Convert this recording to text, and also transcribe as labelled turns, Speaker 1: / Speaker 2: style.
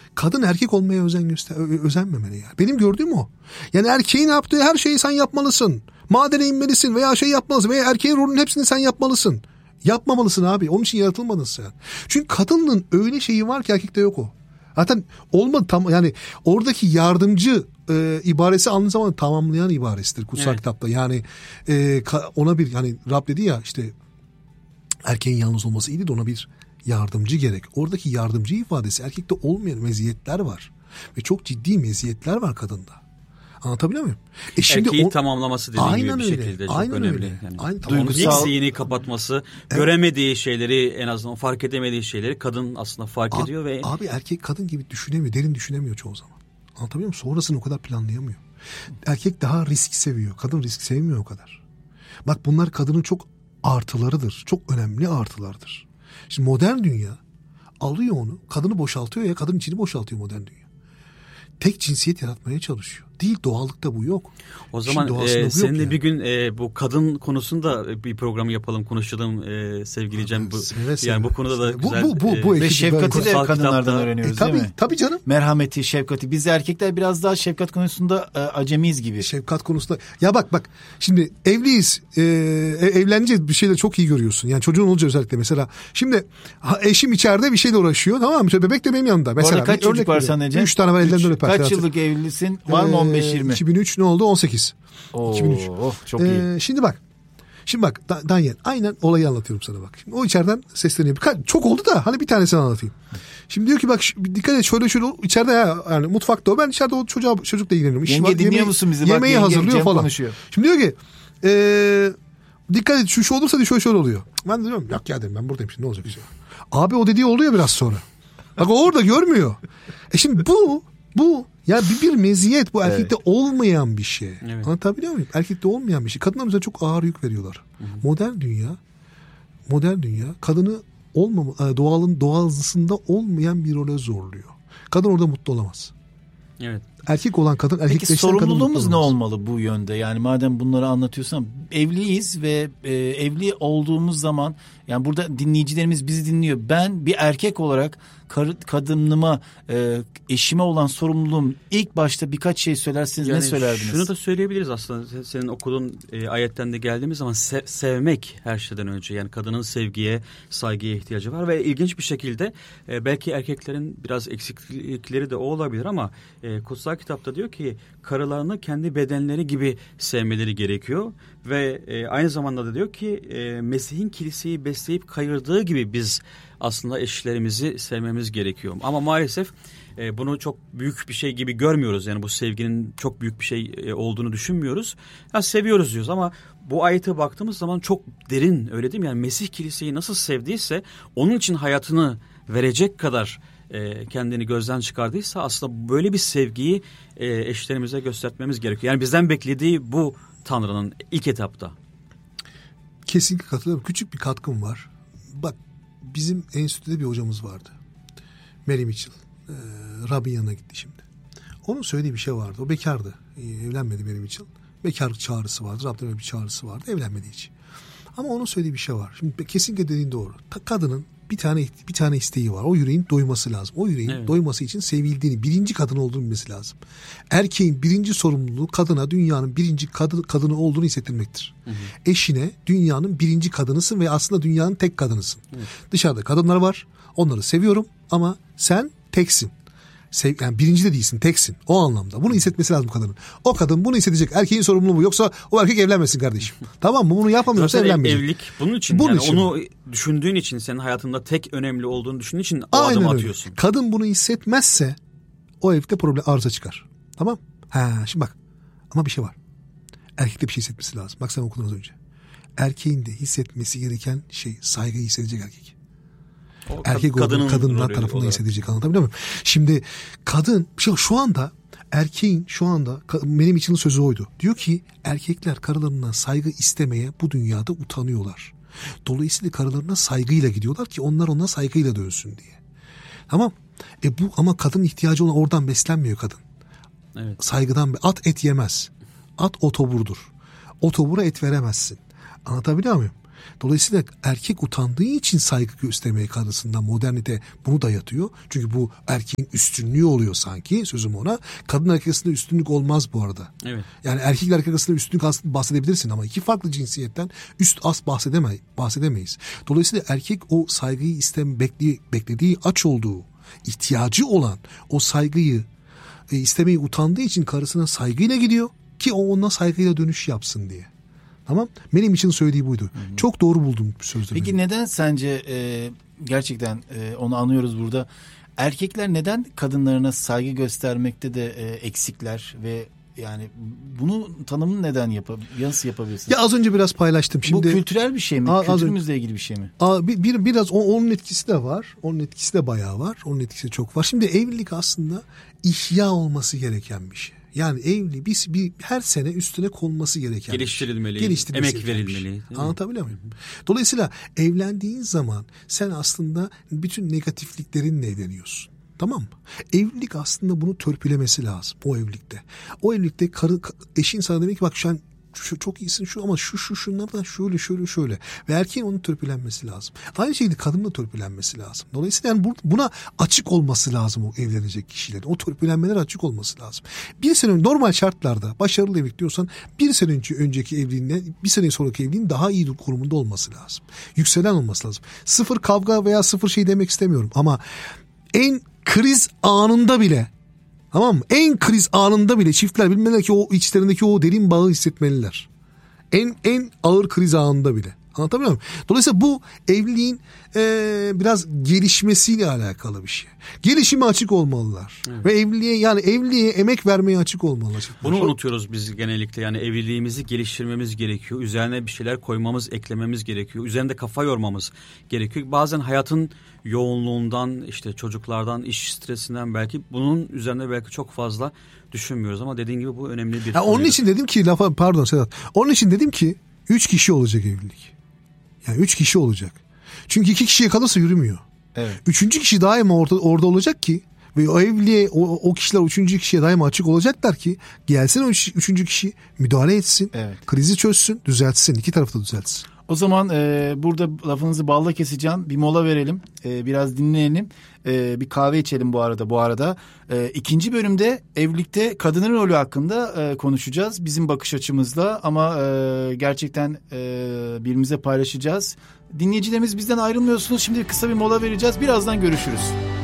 Speaker 1: Kadın erkek olmaya özenmemeli yani. Benim gördüğüm o. Yani erkeğin yaptığı her şeyi sen yapmalısın. Madene inmelisin veya şey yapmalısın veya erkeğin rolünün hepsini sen yapmalısın. Yapmamalısın abi. Onun için yaratılmadın sen. Çünkü kadının öyle şeyi var ki erkekte yok o. Zaten olmadı tam, yani oradaki yardımcı ibaresi aynı zamanda tamamlayan ibaresidir kutsal kitapta. Yani ona bir, hani Rab dedi ya işte erkeğin yalnız olması iyiydi de ona bir yardımcı gerek. Oradaki yardımcı ifadesi erkekte olmayan meziyetler var. Ve çok ciddi meziyetler var kadında. Anlatabiliyor muyum? Şimdi
Speaker 2: erkeğin tamamlaması dediğin gibi bir şekilde çok önemli. Yani duygusal eksiğini kapatması, göremediği şeyleri, en azından fark edemediği şeyleri kadın aslında fark ediyor ve
Speaker 1: abi erkek kadın gibi düşünemiyor, derin düşünemiyor çoğu zaman. Anlatabiliyor muyum? Sonrasını o kadar planlayamıyor. Erkek daha risk seviyor, kadın risk sevmiyor o kadar. Bak bunlar kadının çok artılarıdır, çok önemli artılardır. Şimdi modern dünya alıyor onu, kadını boşaltıyor ya, kadın içini boşaltıyor modern dünya. Tek cinsiyet yaratmaya çalışıyor. Değil, doğallıkta bu yok.
Speaker 2: O zaman seninle yani bir gün bu kadın konusunda bir programı yapalım, konuşalım sevgili Cem. Yani bu konuda da güzel.
Speaker 3: Ve şefkati de kadınlardan öğreniyoruz değil mi?
Speaker 1: Tabii canım.
Speaker 3: Merhameti, şefkati. Biz erkekler biraz daha şefkat konusunda acemiyiz gibi.
Speaker 1: Şefkat konusunda. Ya bak şimdi evliyiz. Evlenince bir şeyle çok iyi görüyorsun. Yani çocuğun olunca özellikle mesela. Şimdi eşim içeride bir şeyle uğraşıyor. Tamam mı? Bebek de benim yanımda. Mesela
Speaker 3: kaç çocuk var sana Cem?
Speaker 1: 3 tane var, ellerinden öper.
Speaker 3: Kaç yıllık evlisin? Var mı 15-20?
Speaker 1: 2003 ne oldu? 18. 2003.
Speaker 3: Çok iyi.
Speaker 1: Şimdi bak Daniel, aynen olayı anlatıyorum sana bak. Şimdi o içeriden sesleniyor. Çok oldu da hani bir tanesini anlatayım. Şimdi diyor ki bak dikkat et şöyle içeride yani mutfakta o, ben içeride o çocukla ilgileniyorum.
Speaker 3: Yenge dinliyor musun bizi?
Speaker 1: Yemeği
Speaker 3: bak,
Speaker 1: hazırlıyor
Speaker 3: Cem
Speaker 1: falan.
Speaker 3: Konuşuyor.
Speaker 1: Şimdi diyor ki dikkat et şu olursa şöyle oluyor. Ben diyorum yok ya dedim, ben buradayım şimdi, ne olacak işte. Abi o dediği oluyor biraz sonra. Bak o orada görmüyor. Şimdi bu ya bir meziyet, bu erkekte olmayan bir şey. Evet. Anlatabiliyor muyum? Erkekte olmayan bir şey. Kadınlar bize çok ağır yük veriyorlar. Hı-hı. Modern dünya kadını doğalısında olmayan bir role zorluyor. Kadın orada mutlu olamaz.
Speaker 2: Evet.
Speaker 1: Erkek olan kadın, erkekleşen kadın mutlu olamaz.
Speaker 3: Peki sorumluluğumuz ne olmalı bu yönde? Yani madem bunları anlatıyorsan, evliyiz ve evli olduğumuz zaman, yani burada dinleyicilerimiz bizi dinliyor. Ben bir erkek olarak kadınıma, eşime olan sorumluluğum, ilk başta birkaç şey söylerseniz yani ne söylerdiniz?
Speaker 2: Şunu da söyleyebiliriz aslında. Senin okuduğun ayetten de geldiğimiz zaman sevmek her şeyden önce. Yani kadının sevgiye, saygıya ihtiyacı var ve ilginç bir şekilde belki erkeklerin biraz eksiklikleri de o olabilir ama kutsal kitapta diyor ki karılarını kendi bedenleri gibi sevmeleri gerekiyor ve aynı zamanda da diyor ki Mesih'in kiliseyi besleyip kayırdığı gibi biz aslında eşlerimizi sevmemiz gerekiyor. Ama maalesef bunu çok büyük bir şey gibi görmüyoruz. Yani bu sevginin çok büyük bir şey olduğunu düşünmüyoruz. Ya seviyoruz diyoruz ama bu ayete baktığımız zaman çok derin, öyle değil mi? Yani Mesih kiliseyi nasıl sevdiyse, onun için hayatını verecek kadar kendini gözden çıkardıysa, aslında böyle bir sevgiyi eşlerimize göstermemiz gerekiyor. Yani bizden beklediği bu Tanrı'nın ilk etapta.
Speaker 1: Kesinlikle katılıyorum. Küçük bir katkım var. Bak, bizim enstitüde bir hocamız vardı. Mary Mitchell. Rab'in yanına gitti şimdi. Onun söylediği bir şey vardı. O bekardı. Evlenmedi Mary Mitchell. Bekarlık çağrısı vardı. Rab'den öyle bir çağrısı vardı. Evlenmedi hiç. Ama onun söylediği bir şey var. Şimdi kesinlikle dediğin doğru. Kadının bir tane isteği var. O yüreğin doyması lazım. O yüreğin doyması için sevildiğini, birinci kadın olduğunu bilmesi lazım. Erkeğin birinci sorumluluğu kadına dünyanın birinci kadını olduğunu hissettirmektir. Hı hı. Eşine dünyanın birinci kadınısın ve aslında dünyanın tek kadınısın. Hı. Dışarıda kadınlar var. Onları seviyorum ama sen teksin. Yani birinci de değilsin, teksin. O anlamda. Bunu hissetmesi lazım kadının. O kadın bunu hissedecek. Erkeğin sorumluluğu bu. Yoksa o erkek evlenmesin kardeşim. Tamam mı? Bunu yapamıyorsa evlenmeyecek.
Speaker 2: Evlilik bunun için. Onu düşündüğün için, senin hayatında tek önemli olduğunu düşündüğün için o adımı atıyorsun.
Speaker 1: Kadın bunu hissetmezse o evde problem, arıza çıkar. Tamam? Şimdi bak. Ama bir şey var. Erkekte bir şey hissetmesi lazım. Bak sen okudun az önce. Erkeğin de hissetmesi gereken şey, saygıyı hissedecek erkek. Erkek kadınlar tarafından hissedecek, anlatabiliyor muyum? Şimdi kadın şu anda erkeğin benim için sözü oydu. Diyor ki erkekler karılarından saygı istemeye bu dünyada utanıyorlar. Dolayısıyla karılarına saygıyla gidiyorlar ki onlar ona saygıyla dönsün diye. Tamam. Ama kadının ihtiyacı olan oradan beslenmiyor kadın.
Speaker 2: Evet.
Speaker 1: Saygıdan, at et yemez. At otoburdur. Otobura et veremezsin. Anlatabiliyor muyum? Dolayısıyla erkek utandığı için saygı göstermeye karısından modernite bunu dayatıyor. Çünkü bu erkeğin üstünlüğü oluyor sanki, sözüm ona. Kadın erkek arasında üstünlük olmaz bu arada.
Speaker 2: Evet.
Speaker 1: Yani erkekle erkek arasında üstünlük aslında bahsedebilirsin ama iki farklı cinsiyetten üst as bahsedemeyiz. Dolayısıyla erkek o saygıyı beklediği, aç olduğu, ihtiyacı olan o saygıyı istemeyi utandığı için karısına saygıyla gidiyor ki o ona saygıyla dönüş yapsın diye. Tamam. Benim için söylediği buydu. Hı-hı. Çok doğru buldum sözleri.
Speaker 3: Peki neden sence gerçekten onu anlıyoruz burada. Erkekler neden kadınlarına saygı göstermekte de eksikler ve yani bunu tanımını neden nasıl yapabilirsin?
Speaker 1: Ya az önce biraz paylaştım. Şimdi,
Speaker 3: bu kültürel bir şey mi? Kültürümüzle ilgili bir şey mi?
Speaker 1: Biraz onun etkisi de var. Onun etkisi de bayağı var. Onun etkisi de çok var. Şimdi evlilik aslında ihya olması gereken bir şey. Yani evli bir her sene üstüne konması gereken
Speaker 2: geliştirilmeli, emek verilmeli.
Speaker 1: Anlatabiliyor muyum? Dolayısıyla evlendiğin zaman sen aslında bütün negatifliklerinle evleniyorsun. Tamam mı? Evlilik aslında bunu törpülemesi lazım o evlilikte. O evlilikte eşin sana demek ki bak şu an çok iyisin şu ama şunlardan şöyle ve erkeğin onun törpülenmesi lazım. Aynı şekilde kadının da törpülenmesi lazım. Dolayısıyla yani buna açık olması lazım o evlenecek kişilerin. O törpülenmelere açık olması lazım. Bir sene normal şartlarda başarılı evlilik diyorsan bir sene önceki evliliğinle bir sene sonraki evliliğin daha iyi konumunda olması lazım. Yükselen olması lazım. Sıfır kavga veya sıfır şey demek istemiyorum ama en kriz anında bile, tamam mı? En kriz anında bile çiftler bilmeliler ki o içlerindeki o derin bağı hissetmeliler. En ağır kriz anında bile. Anlatabiliyor muyum? Dolayısıyla bu evliliğin biraz gelişmesiyle alakalı bir şey. Gelişime açık olmalılar. Evet. Ve evliliğe emek vermeye açık olmalılar.
Speaker 2: Bunu unutuyoruz biz genellikle. Yani evliliğimizi geliştirmemiz gerekiyor. Üzerine bir şeyler koymamız, eklememiz gerekiyor. Üzerinde kafa yormamız gerekiyor. Bazen hayatın yoğunluğundan, işte çocuklardan, iş stresinden belki bunun üzerine belki çok fazla düşünmüyoruz ama dediğin gibi bu önemli bir.
Speaker 1: Onun için dedim ki pardon Sedat. Onun için dedim ki 3 kişi olacak evlilik. Yani 3 kişi olacak. Çünkü 2 kişiye kalırsa yürümüyor. Evet. 3. kişi daima orada olacak ki ve o evliliğe o kişiler 3. kişiye daima açık olacaklar ki gelsin o 3. kişi müdahale etsin. Evet. Krizi çözsün, düzeltsin. 2 tarafı da düzeltsin.
Speaker 3: O zaman burada lafınızı balla keseceğim. Bir mola verelim. Biraz dinleyelim. Bir kahve içelim bu arada. İkinci bölümde evlilikte kadının rolü hakkında konuşacağız. Bizim bakış açımızla ama gerçekten birbirimize paylaşacağız. Dinleyicilerimiz bizden ayrılmıyorsunuz. Şimdi kısa bir mola vereceğiz. Birazdan görüşürüz.